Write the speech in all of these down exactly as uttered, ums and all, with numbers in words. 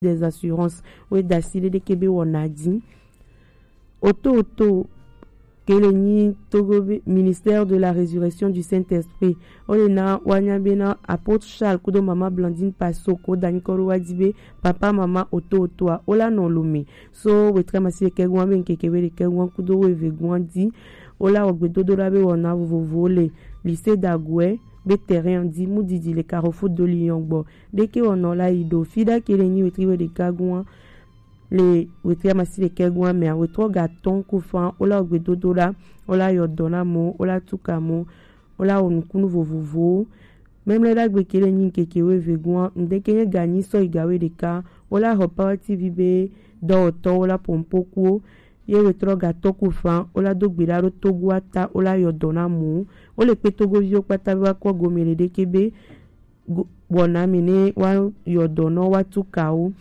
des assurances oui d'asile de kebe wonadi auto auto keleni togo ministère de la résurrection du Saint-Esprit olena wanyabena apôtre Charles kudo mama Blandine Pasoko danikoro wadibe papa mama auto auto ola non lumi so we tramasi ke gwa ben kekebe ke gwa kudo we vegwandi ola ogbedo dorabe wona vovole lycée d'Agoué be terrain di mudidi le carrefour de Lyon dès que on a la ido fida keleni we triwe de kagwa le wetria masi le kegwa me wetro gaton kufan ola ogbedo dola ola yodona mo ola tukamo ola onukunu vovovo même le dagbe keleni kekewe vegwa ndeke gagni so igawe de ka ola hopa tv be do to ola pompoku ye wetro gaton kufan ola dogbira ro togwata ola yodona mo ole pe togo vio pata wa ko gomele de kebe bona mene wa yodono wa tukao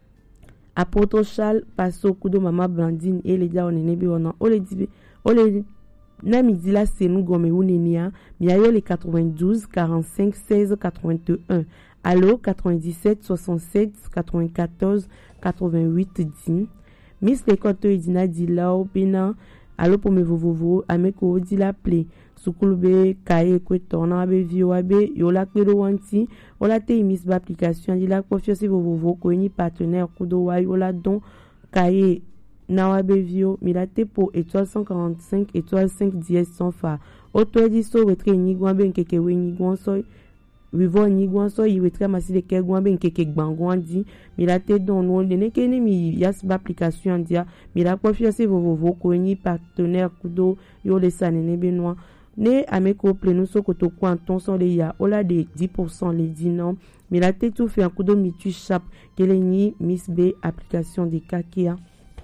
apôtre Charles passo kudo mama Blandine et les dia onenebi ona ole dibe ole na midi la senu gome uninia miayo le quatre-vingt-douze quarante-cinq seize quatre-vingt-un allo quatre-vingt-dix-sept soixante-sept quatre-vingt-quatorze quatre-vingt-huit dix miss le koto edina dilao bena allo pour me vovovo ameko di la play sukulube kaye kwetona be vio be yola kero wanti ola te miss ba application di la confiance vovovo ko ni partenaire kudo wa yola don kaye na wa be vio milate po étoile cent quarante-cinq étoile cinq dièse sans fa auto di so wetre ni gwa ben keke we ni gwa so vivo ni gwa so yi wetre masi de ke gwa ben keke gbangwa di milate don no de ne ke ni mi yas ba application dia mila confiance vovovo ko ni partenaire kudo yo le sanene benwa ne ameko plenu sokoto kwanton son le ya ola de dix pour cent les dix non mais la tête tout fait un coup de mitu chap keleni miss b application de kakia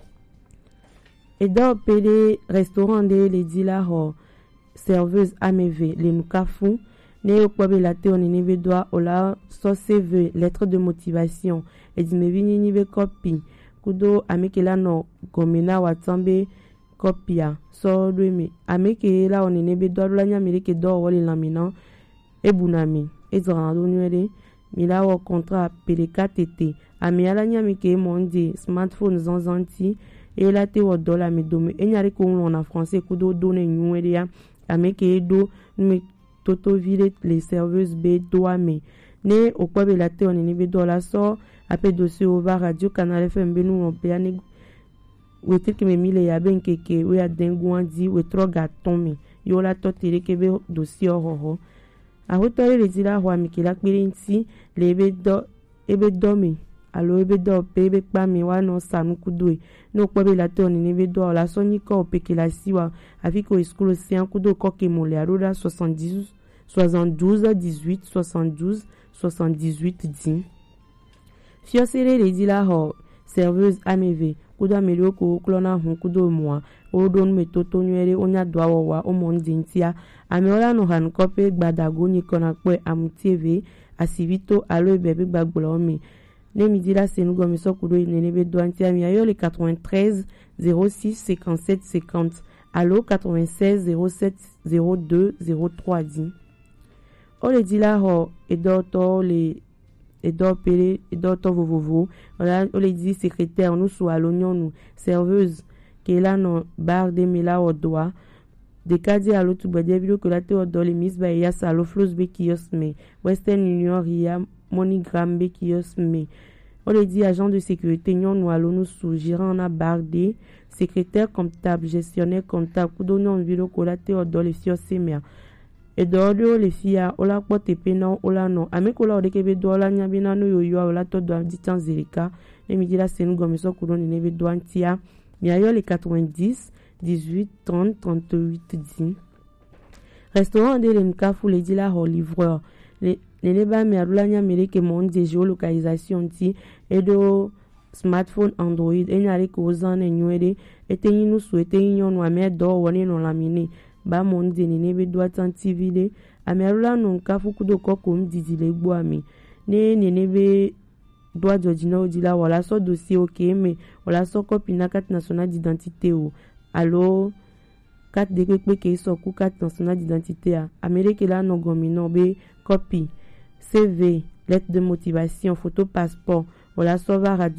et dans pele restaurant de les dila ho serveuse ameve les nukafu ne okwabe la te on ne doit ola so cv lettre de motivation et dit me vini ni be copie kudo amekela no gomena watambe copia so doimi ameke la onene be do la nyamire ke do wole lamina e bunami e zrando nuere mila wo contrat pele katete ami ala nyamike monde smartphone zanzanti e la te wo dola me do me enyare ko on en français kudo donne nuere ya ameke do me toto vile les serveuses be do ame ne okwabe la te onene be do la so ape dossier au va radio canal F M B nous on pe ane wetre ke me mile ya ben keke we a dengwandi we tro gaton me yo la to tere ke be dossier ho a hotore le dila ho amikela kpirinti le be do ebe do me alo ebe do pe ebe pa me wa no sanu kudoi no ko be la to ni be do la so ni ko pe ke la siwa afiko school sien kudo ko ke mo le aroda soixante-dix soixante-douze dix-huit soixante-douze soixante-dix-huit dix fiosere le dila ho serveuse ameve kudo amelio ko klona hun kudo moi o don metoto nyere onya dwa wa o mondintia ameola no han kope gbadago ni kona pe amtv asivito alo bebe gbagbola mi ne midi la senu go mi so kudo nene be doantia mi ayo le quatre-vingt-treize zéro six cinquante-sept cinquante allo quatre-vingt-seize zéro sept zéro deux zéro trois dix o le dila ho edoto le edo pele edo to vovovo on le dit secrétaire nous soit l'oignon nous serveuse qui là non bar de mila au doigt de kadi à l'autre bois de vidéo que la te odo le miss ba ya salo flows be kios me Western Union ria MoneyGram be kios me on le dit agent de sécurité nyon nous allons nous sous gérant na bar de secrétaire comptable gestionnaire comptable kudono vidéo que la te odo le fios me et d'ordre les filles ola pote pena ola no amekola odekebe dola nyabina no yoyo ola to do ditan zerika et midi la senu gomeso kudo ni nebe doantia mi ayo le quatre-vingt-dix dix-huit trente trente-huit dix restaurant de l'enkafu le dila ho livreur les les neba mi arula nyamere ke monde de géolocalisation ti et do smartphone android et nyare ko zane nyuede etenyi nu souete nyon wa me do woni no lamine ba monde ni nebe doit antivide amerula non kafu kudo koko mdidi le gboami ne ne nebe doit jojina odila wala so dossier ok me wala so copie na carte nationale d'identité o allo carte de kwe ke so ku carte nationale d'identité a amerique la no gomino be copie C V lettre de motivation photo passeport o la so va